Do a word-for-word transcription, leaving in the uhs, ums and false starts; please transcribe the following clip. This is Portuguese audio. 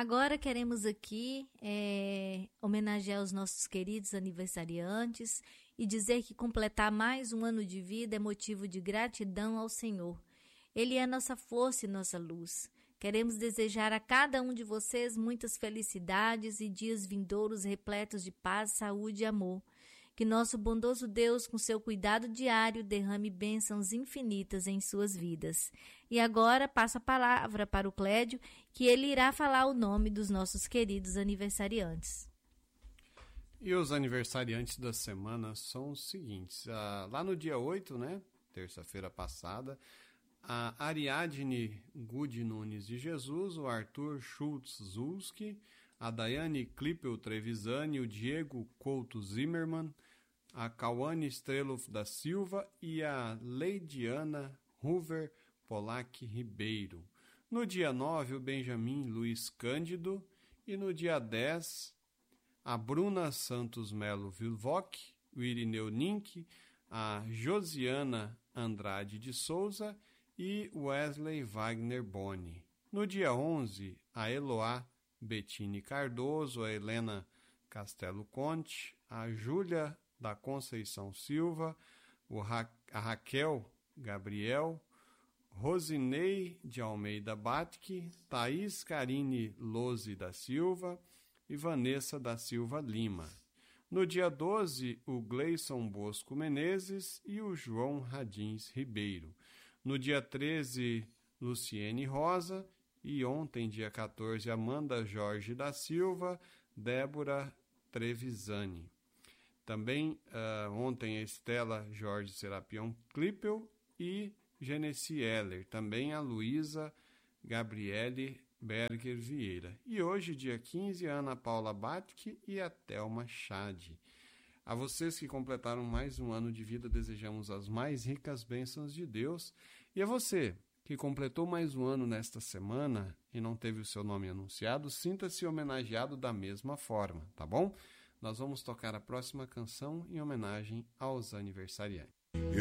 Agora queremos aqui é, homenagear os nossos queridos aniversariantes e dizer que completar mais um ano de vida é motivo de gratidão ao Senhor. Ele é nossa força e nossa luz. Queremos desejar a cada um de vocês muitas felicidades e dias vindouros repletos de paz, saúde e amor. Que nosso bondoso Deus, com seu cuidado diário, derrame bênçãos infinitas em suas vidas. E agora passo a palavra para o Clédio, que ele irá falar o nome dos nossos queridos aniversariantes. E os aniversariantes da semana são os seguintes. Ah, lá no dia oito, né, terça-feira passada, a Ariadne Good Nunes de Jesus, o Arthur Schultz Zulski, a Daiane Klippel Trevisani, o Diego Couto Zimmermann, a Cauane Streloff da Silva e a Leidiana Hoover Polac Ribeiro. No dia nove, o Benjamin Luiz Cândido. E no dia dez, a Bruna Santos Melo Vilvoc, o Irineu Nink, a Josiana Andrade de Souza e Wesley Wagner Boni. No dia onze, a Eloá Bettini Cardoso, a Helena Castelo Conte, a Júlia da Conceição Silva, o Ra- a Raquel Gabriel, Rosinei de Almeida Batke, Thaís Carine Lose da Silva e Vanessa da Silva Lima. No dia doze, o Gleison Bosco Menezes e o João Radins Ribeiro. No dia treze, Luciene Rosa. E ontem, dia quatorze, Amanda Jorge da Silva, Débora Trevisani. Também uh, ontem, a Estela Jorge Serapião Klippel e Genesi Heller. Também a Luísa Gabriele Berger Vieira. E hoje, dia quinze, a Ana Paula Batke e a Thelma Chade. A vocês que completaram mais um ano de vida, desejamos as mais ricas bênçãos de Deus. E a você que completou mais um ano nesta semana e não teve o seu nome anunciado, sinta-se homenageado da mesma forma, tá bom? Nós vamos tocar a próxima canção em homenagem aos aniversariantes.